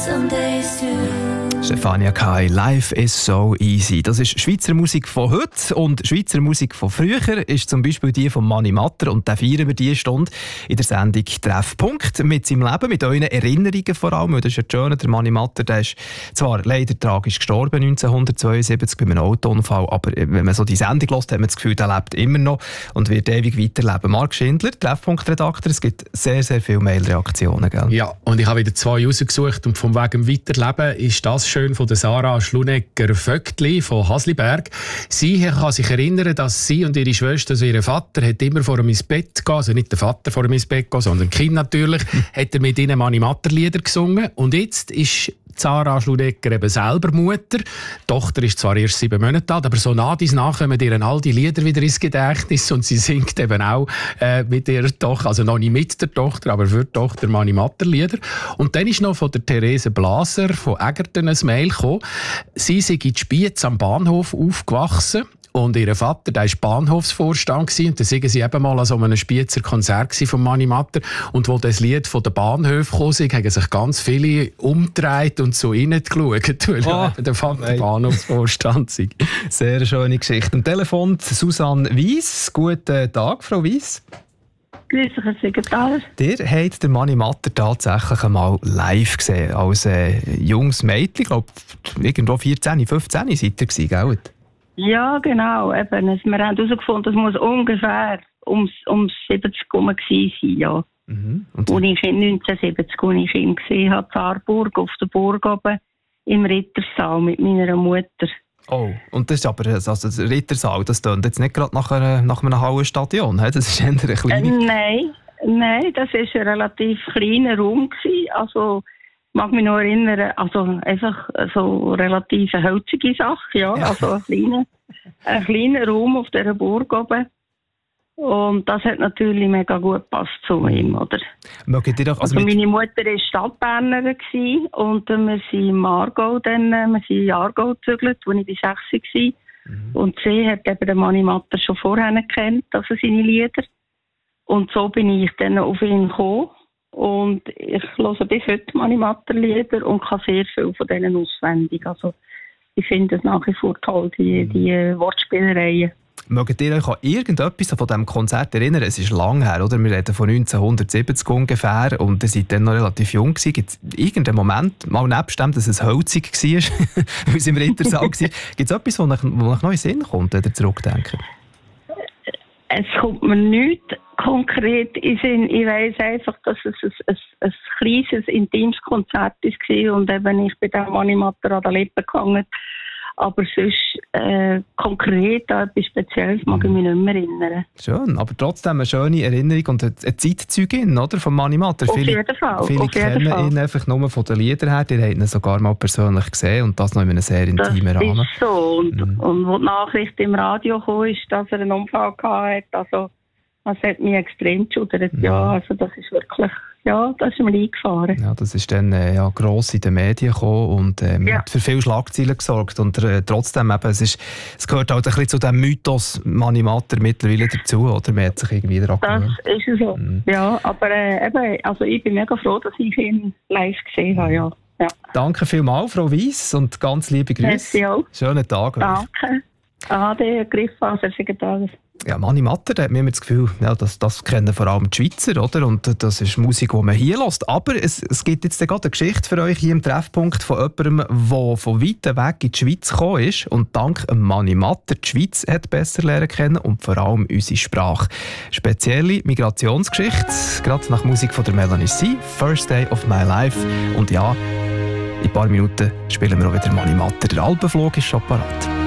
Stefania Kai, Life is so easy. Das ist Schweizer Musik von heute und Schweizer Musik von früher ist zum Beispiel die von Mani Matter und da feiern wir diese Stunde in der Sendung Treffpunkt mit seinem Leben, mit euren Erinnerungen vor allem. Das ist ja schön, der Mani Matter, der ist zwar leider tragisch gestorben 1972 bei einem Autounfall, aber wenn man so die Sendung hört, hat man das Gefühl, der lebt immer noch und wird ewig weiterleben. Marc Schindler, Treffpunkt-Redakteur, es gibt sehr, sehr viele Mail-Reaktionen. Gell? Ja, und ich habe wieder 2 rausgesucht und vom Wegen Weiterleben ist das schön von der Sarah Schlunecker-Vögtli von Hasliberg. Sie kann sich erinnern, dass sie und ihre Schwester, also ihr Vater, hat immer vor ihm ins Bett gehen, also nicht der Vater vor ihm ins Bett gehen, sondern Kind natürlich, hat er mit ihnen Mani Matter Lieder gesungen. Und jetzt ist Sarah Schlunecker eben selber Mutter. Die Tochter ist zwar erst 7 Monate alt, aber so nach kommen ihr all die Lieder wieder ins Gedächtnis und sie singt eben auch mit ihrer Tochter, also noch nicht mit der Tochter, aber für die Tochter Mani Matter Lieder. Und dann ist noch von der Therese Blaser von Egerton ein Mail gekommen. Sie sei in Spiez am Bahnhof aufgewachsen. Und ihr Vater, der war Bahnhofsvorstand und da waren sie eben mal an so einem Spiezer Konzert von Mani Matter. Und wo das Lied von den Bahnhöfen kam, haben sich ganz viele umgedreht und so reingeschaut, weil der Vater Bahnhofsvorstand sei. Sehr schöne Geschichte. Am Telefon Susanne Weiss. Guten Tag, Frau Weiss. Grüß dich, Herr Sekretär. Ihr habt den Mani Matter tatsächlich einmal live gesehen, als junges Mädchen, ich glaube, irgendwo 14, 15 seid ihr gewesen, gell? Ja, genau. Eben. Wir haben herausgefunden, das muss ungefähr um 70 herum gewesen sein, ja. Mhm. Und ich 1970, als ich ihn gesehen habe, in Saarburg, auf der Burg oben, im Rittersaal mit meiner Mutter. Oh, und das ist aber, also das Rittersaal, das klingt jetzt nicht gerade nach einem Hallenstadion, das ist eher ein kleiner... Nein, das war ein relativ kleiner Raum gewesen. Also, mag mich noch erinnern, also einfach so relativ eine holzige Sache, ja. Also ein kleiner Raum auf dieser Burg oben. Und das hat natürlich mega gut gepasst zu ihm, oder? Also meine Mutter war Stadtbernerin und wir sind im Aargau in Aargau gezügelt, als ich 6 war. Und sie hat eben den Mani Matter schon vorher gekannt, also seine Lieder. Und so bin ich dann auf ihn gekommen. Und ich höre bis heute Mani Matter Lieder und kann sehr viel von denen auswendig. Also ich finde es nach wie vor toll, die Wortspielereien. Mögt ihr euch an irgendetwas von diesem Konzert erinnern? Es ist lang her, oder? Wir reden von 1970 ungefähr und ihr seid dann noch relativ jung gewesen. Gibt es irgendeinen Moment, mal nebst dem, dass es hölzig war, weil es im Rittersaal war, gibt es etwas, was euch noch in den Sinn kommt, wenn ihr zurückdenkt? Es kommt mir nichts konkret in den Sinn. Ich weiss einfach, dass es ein kleines, intimes Konzert war und eben ich bin dem Mani Matter an den Lippen gehangen. Aber sonst konkret an etwas Spezielles mag ich mich nicht mehr erinnern. Schön, aber trotzdem eine schöne Erinnerung und eine Zeitzeugin, oder, von Mani Matter. Auf jeden Fall. Viele kennen ihn einfach nur von den Liedern her. Ihr habt ihn sogar mal persönlich gesehen und das noch in einem sehr intimen Rahmen. Das ist so. Und wo die Nachricht im Radio kam, ist, dass er einen Unfall hatte, also das hat mich extrem geschudert. Ja, also das ist wirklich... Ja, das ist mir eingefahren. Ja, das ist dann gross in den Medien gekommen und hat für viele Schlagzeilen gesorgt. Und trotzdem, eben, es gehört halt ein bisschen zu diesem Mythos Mani Matter mittlerweile dazu, oder? Man hat sich irgendwie daran gewöhnt. Das ist so. Ja, aber eben, also ich bin mega froh, dass ich ihn live gesehen habe. Ja. Danke vielmals, Frau Weiss, und ganz liebe Grüße. Schönen Tag. Danke. Ade, Grifffaser, Sekretär. Ja, Mani Matter, da hat man immer das Gefühl, ja, das kennen vor allem die Schweizer, oder? Und das ist Musik, die man hier hört. Aber es gibt jetzt gerade eine Geschichte für euch hier im Treffpunkt von jemandem, der von weit weg in die Schweiz gekommen ist und dank Mani Matter die Schweiz hat besser lernen kennen und vor allem unsere Sprache. Spezielle Migrationsgeschichte, gerade nach Musik von der Melanie C. «First Day of My Life». Und ja, in ein paar Minuten spielen wir auch wieder Mani Matter. Der Alpenflug ist schon parat.